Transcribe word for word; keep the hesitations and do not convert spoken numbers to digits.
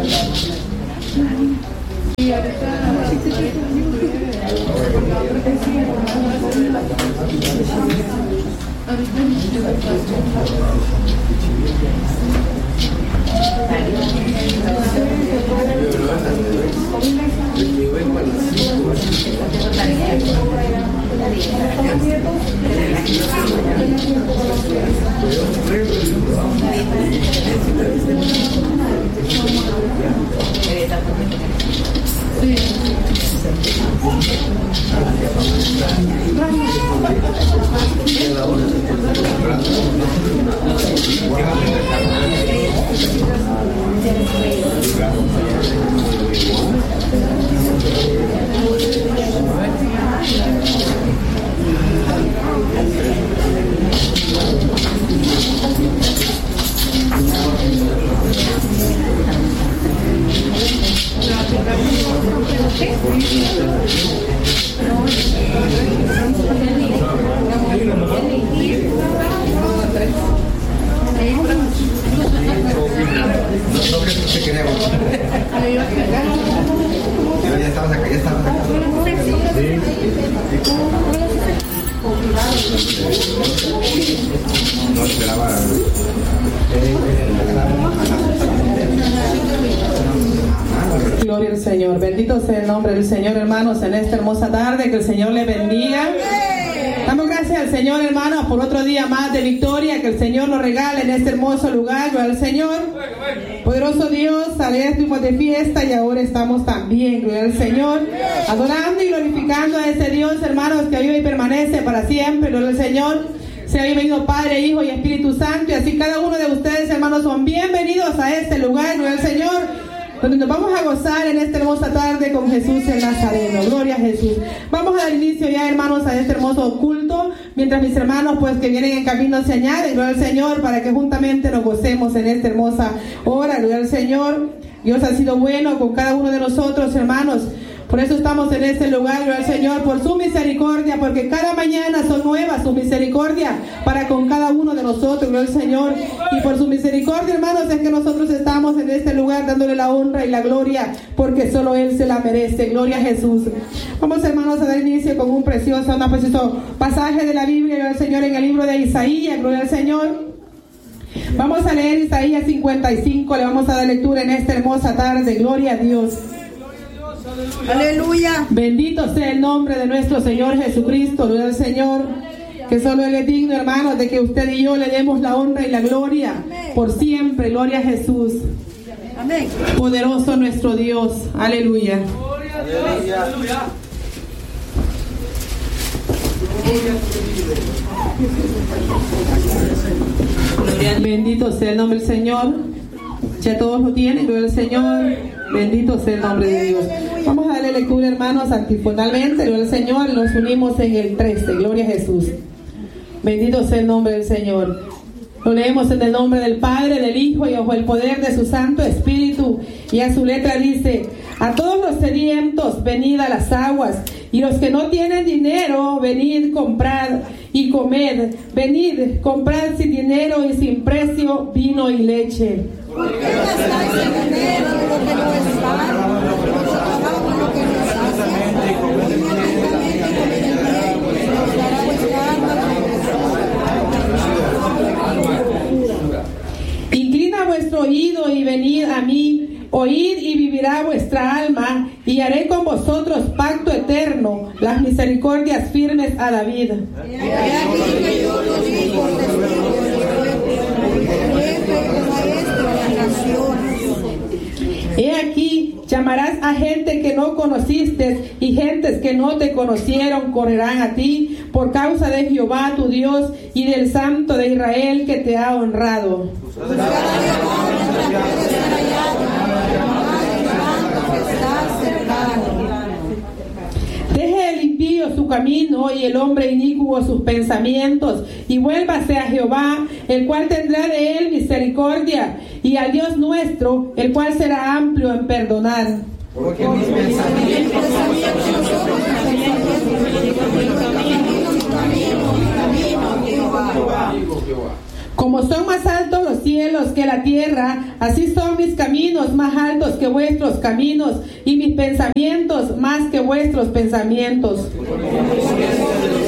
Gloria al Señor, bendito sea el nombre del Señor, hermanos, en esta hermosa tarde, que el Señor le bendiga. Damos gracias al Señor, hermanos, por otro día más de victoria que el Señor nos regala en este hermoso lugar. Gloria al Señor. Poderoso Dios, ayer estuvimos de fiesta y ahora estamos también, gloria al Señor, adorando y glorificando a ese Dios, hermanos, que vive y permanece para siempre. Gloria al Señor. Sea bienvenido Padre, Hijo y Espíritu Santo, y así cada uno de ustedes, hermanos, son bienvenidos a este lugar, gloria al Señor, donde nos vamos a gozar en esta hermosa tarde con Jesús el Nazareno. Gloria a Jesús. Vamos a dar inicio ya, hermanos, a este hermoso culto, mientras mis hermanos, pues, que vienen en camino se añaden, gloria al Señor, para que juntamente nos gocemos en esta hermosa hora, gloria al Señor. Dios ha sido bueno con cada uno de nosotros, hermanos. Por eso estamos en este lugar, gloria al Señor, por su misericordia, porque cada mañana son nuevas su misericordia para con cada uno de nosotros, gloria al Señor. Y por su misericordia, hermanos, es que nosotros estamos en este lugar dándole la honra y la gloria, porque solo Él se la merece. Gloria a Jesús. Vamos, hermanos, a dar inicio con un precioso, un precioso pasaje de la Biblia, gloria al Señor, en el libro de Isaías, gloria al Señor. Vamos a leer Isaías cincuenta y cinco, le vamos a dar lectura en esta hermosa tarde. Gloria a Dios. Aleluya. Bendito sea el nombre de nuestro Señor Jesucristo, gloria al Señor, que solo Él es digno, hermanos, de que usted y yo le demos la honra y la gloria. Amén. Por siempre. Gloria a Jesús. Amén. Poderoso nuestro Dios. Aleluya. Aleluya. Bendito sea el nombre del Señor. Ya todos lo tienen, gloria al Señor. Bendito sea el nombre de Dios. Vamos a darle lectura, hermanos, antifonalmente, gloria al Señor. Nos unimos en el trece, gloria a Jesús. Bendito sea el nombre del Señor. Lo leemos en el nombre del Padre, del Hijo y bajo el poder de su Santo Espíritu. Y a su letra dice: a todos los sedientos, venid a las aguas, y los que no tienen dinero, venid, comprad y comed. Venid, comprad sin dinero y sin precio vino y leche. ¿Por qué gastáis el dinero en lo que no es sano? Lo trabajamos en lo que no es sacio. Inclina vuestro oído y venid a mí, oíd y vivirá vuestra alma, y haré con vosotros pacto eterno, las misericordias firmes a David. He aquí, llamarás a gente que no conociste, y gentes que no te conocieron correrán a ti por causa de Jehová tu Dios y del Santo de Israel que te ha honrado. Deje el impío su camino y el hombre inicuo sus pensamientos, y vuélvase a Jehová, el cual tendrá de él misericordia, y al Dios nuestro, el cual será amplio en perdonar. Porque mis pensamientos Como son más altos los cielos que la tierra, así son mis caminos más altos que vuestros caminos, y mis pensamientos más que vuestros pensamientos.